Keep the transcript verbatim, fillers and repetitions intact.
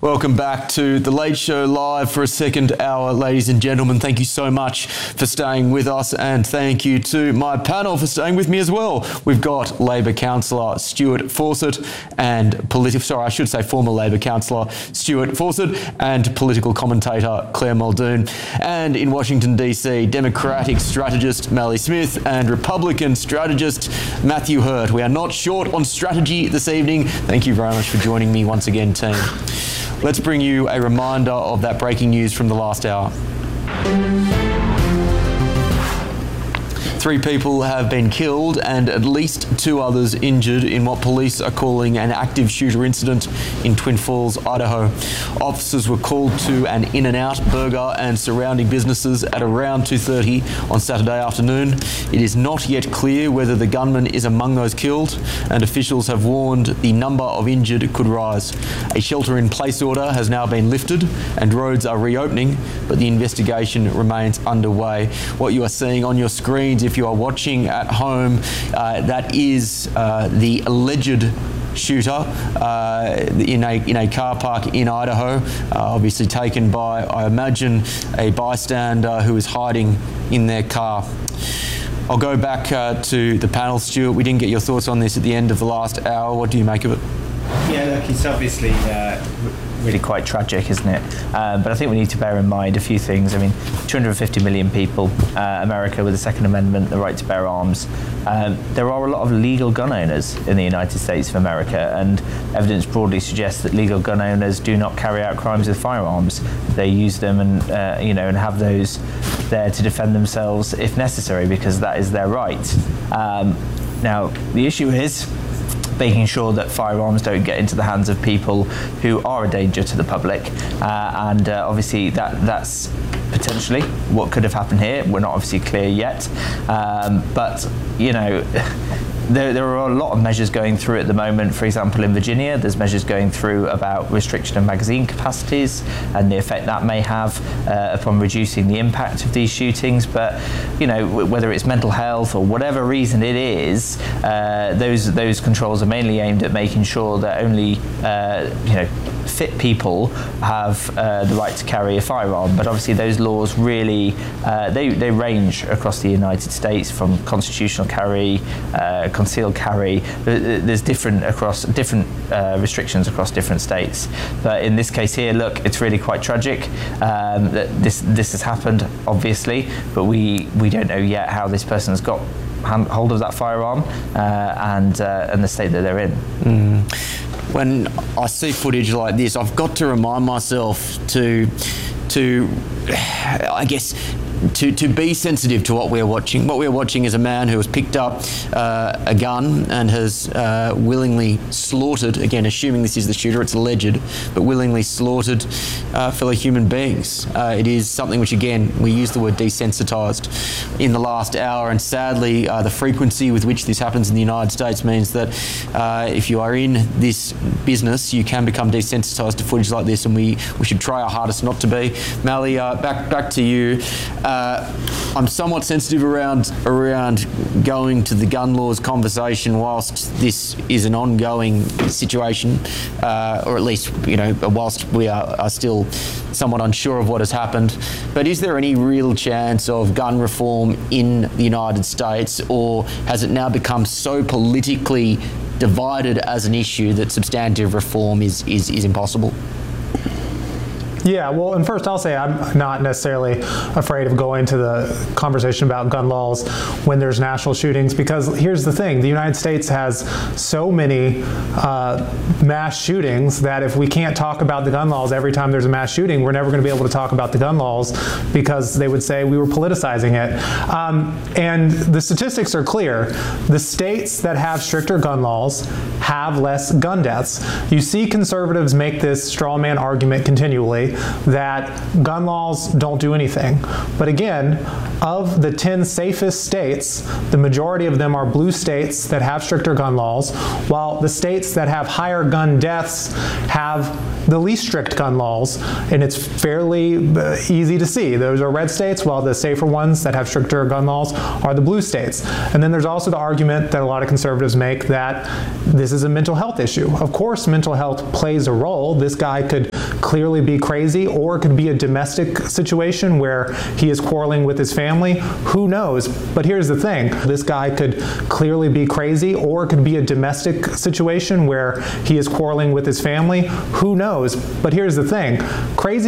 Welcome back to The Late Show Live for a second hour, ladies and gentlemen. Thank you so much for staying with us, and thank you to my panel for staying with me as well. We've got Labor councillor Stuart Fawcett and political, sorry, I should say former Labor councillor Stuart Fawcett and political commentator Claire Muldoon. And in Washington, D C, Democratic strategist Mally Smith and Republican strategist Matthew Hurt. We are not short on strategy this evening. Thank you very much for joining me once again, team. Let's bring you a reminder of that breaking news from the last hour. Three people have been killed and at least two others injured in what police are calling an active shooter incident in Twin Falls, Idaho. Officers were called to an In-N-Out Burger and surrounding businesses at around two thirty on Saturday afternoon. It is not yet clear whether the gunman is among those killed, and officials have warned the number of injured could rise. A shelter-in-place order has now been lifted and roads are reopening, but the investigation remains underway. What you are seeing on your screens, if If you are watching at home, uh, that is uh, the alleged shooter uh, in a in a car park in Idaho, uh, obviously taken by, I imagine, a bystander who is hiding in their car. I'll go back uh, to the panel. Stuart, we didn't get your thoughts on this at the end of the last hour. What do you make of it? Yeah, look, it's obviously uh, really quite tragic, isn't it? Uh, but I think we need to bear in mind a few things. I mean, two hundred fifty million people, uh, America with the Second Amendment, the right to bear arms. Um, there are a lot of legal gun owners in the United States of America, and evidence broadly suggests that legal gun owners do not carry out crimes with firearms. They use them and uh, you know and have those there to defend themselves if necessary, because that is their right. Um, now, the issue is making sure that firearms don't get into the hands of people who are a danger to the public, uh, and uh, obviously that that's potentially what could have happened here. We're not obviously clear yet, um, but you know there, there are a lot of measures going through at the moment. For example, in Virginia, there's measures going through about restriction of magazine capacities and the effect that may have uh, upon reducing the impact of these shootings. But you know, whether it's mental health or whatever reason it is, uh, those those controls are mainly aimed at making sure that only uh, you know fit people have uh, the right to carry a firearm. But obviously those laws really uh, they, they range across the United States, from constitutional carry, uh, concealed carry. There's different across different uh, restrictions across different states. But in this case here, look, it's really quite tragic um, that this this has happened, obviously, but we we don't know yet how this person has got hold of that firearm uh, and uh, and the state that they're in. Mm. When I see footage like this, I've got to remind myself to, to, I guess, to, to be sensitive to what we're watching. What we're watching is a man who has picked up uh, a gun and has uh, willingly slaughtered, again, assuming this is the shooter, it's alleged, but willingly slaughtered uh, fellow human beings. Uh, it is something which, again, we use the word desensitised in the last hour, and sadly, uh, the frequency with which this happens in the United States means that uh, if you are in this business, you can become desensitised to footage like this, and we, we should try our hardest not to be. Mally, uh, back, back to you. Uh, I'm somewhat sensitive around around going to the gun laws conversation whilst this is an ongoing situation, uh, or at least, you know, whilst we are, are still somewhat unsure of what has happened. But is there any real chance of gun reform in the United States, or has it now become so politically divided as an issue that substantive reform is, is, is impossible? Yeah, well, and first I'll say I'm not necessarily afraid of going to the conversation about gun laws when there's national shootings, because here's the thing, the United States has so many uh, mass shootings that if we can't talk about the gun laws every time there's a mass shooting, we're never going to be able to talk about the gun laws, because they would say we were politicizing it. Um, and the statistics are clear. The states that have stricter gun laws have less gun deaths. You see conservatives make this straw man argument continually that gun laws don't do anything. But again, of the ten safest states, the majority of them are blue states that have stricter gun laws, while the states that have higher gun deaths have the least strict gun laws, and it's fairly easy to see. Those are red states, while the safer ones that have stricter gun laws are the blue states. And then there's also the argument that a lot of conservatives make that this is a mental health issue. Of course, mental health plays a role. This guy could clearly be crazy, or it could be a domestic situation where he is quarreling with his family. Who knows? But here's the thing. This guy could clearly be crazy, or it could be a domestic situation where he is quarreling with his family. Who knows? But here's the thing. Crazy